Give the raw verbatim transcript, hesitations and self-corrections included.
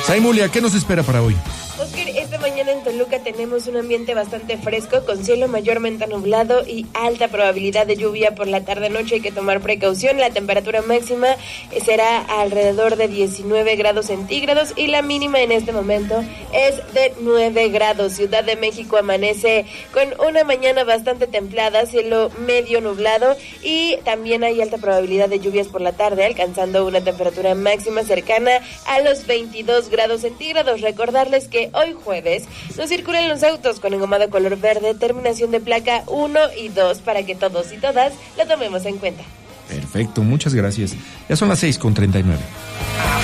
Saimulia, ¿qué nos espera para hoy? Oscar, esta mañana en Toluca tenemos un ambiente bastante fresco, con cielo mayormente nublado y alta probabilidad de lluvia por la tarde-noche. Hay que tomar precaución. La temperatura máxima será alrededor de diecinueve grados centígrados y la mínima en este momento es de nueve grados. Ciudad de México amanece con una mañana bastante templada, cielo medio nublado y también hay alta probabilidad de lluvias por la tarde, alcanzando una temperatura máxima cercana a los veintidós grados centígrados. Recordarles que hoy jueves no circulan los autos con engomado color verde, terminación de placa uno y dos, para que todos y todas lo tomemos en cuenta. Perfecto, muchas gracias. Ya son las seis con treinta y nueve.